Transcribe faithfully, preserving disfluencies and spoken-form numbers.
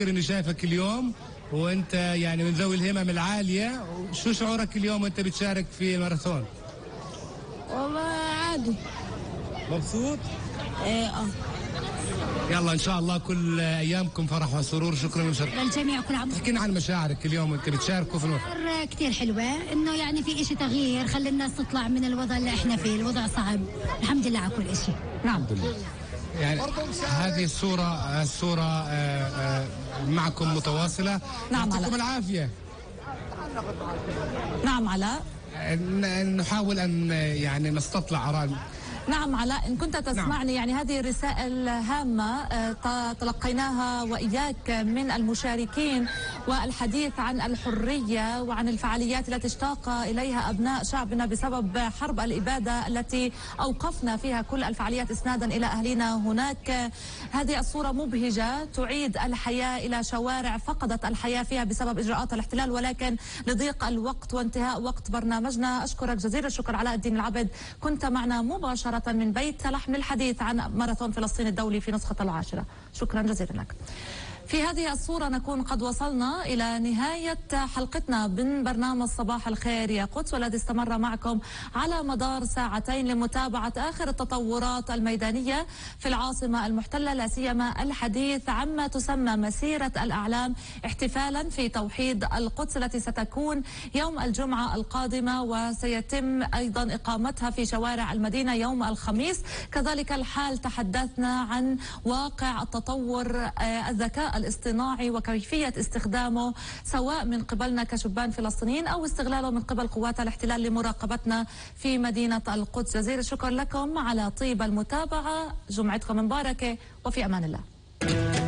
اني شايفك اليوم وانت يعني من ذوي الهمم العاليه، شو شعورك اليوم وانت بتشارك في الماراثون؟ والله عادي. مبسوط؟ ايه اه يلا ان شاء الله كل ايامكم فرح وسرور. شكرا لمشاركتك. للجميع كل عام. احكي لنا عن مشاعرك اليوم وانت بتشاركوا في الماراثون. كثير حلوه، انه يعني في اشي تغيير، خلي الناس تطلع من الوضع اللي احنا فيه، الوضع صعب. الحمد لله على كل اشي. نعم الحمد لله. يعني هذه الصورة الصورة معكم متواصلة. نعم يعطيكم العافية. نعم علاء. نحاول أن يعني نستطلع آراء. نعم علاء، إن كنت تسمعني. نعم. يعني هذه رسائل هامة تلقيناها وإياك من المشاركين، والحديث عن الحرية وعن الفعاليات التي اشتاق إليها أبناء شعبنا بسبب حرب الإبادة التي أوقفنا فيها كل الفعاليات إسنادا إلى أهلنا هناك. هذه الصورة مبهجة تعيد الحياة إلى شوارع فقدت الحياة فيها بسبب إجراءات الاحتلال، ولكن لضيق الوقت وانتهاء وقت برنامجنا أشكرك جزيل الشكر علاء الدين العبد، كنت معنا مباشرة من بيت لحم للحديث عن ماراثون فلسطين الدولي في نسخة العاشرة. شكرا جزيلا لك. في هذه الصورة نكون قد وصلنا إلى نهاية حلقتنا من برنامج صباح الخير يا قدس، والذي استمر معكم على مدار ساعتين لمتابعة آخر التطورات الميدانية في العاصمة المحتلة، لا سيما الحديث عما تسمى مسيرة الأعلام احتفالا في توحيد القدس التي ستكون يوم الجمعة القادمة، وسيتم أيضا إقامتها في شوارع المدينة يوم الخميس. كذلك الحال تحدثنا عن واقع التطور الذكاء الاصطناعي وكيفية استخدامه سواء من قبلنا كشبان فلسطينيين أو استغلاله من قبل قوات الاحتلال لمراقبتنا في مدينة القدس. جزيل الشكر لكم على طيب المتابعة، جمعتكم مباركة وفي أمان الله.